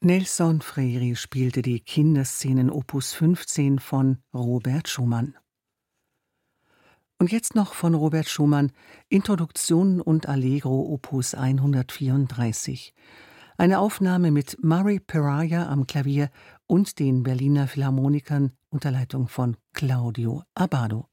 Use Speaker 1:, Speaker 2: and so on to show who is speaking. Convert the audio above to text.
Speaker 1: Nelson Freire spielte die Kinderszenen Opus 15 von Robert Schumann. Und jetzt noch von Robert Schumann Introduktion und Allegro Opus 134. Eine Aufnahme mit Murray Peraja am Klavier und den Berliner Philharmonikern unter Leitung von Claudio Abbado.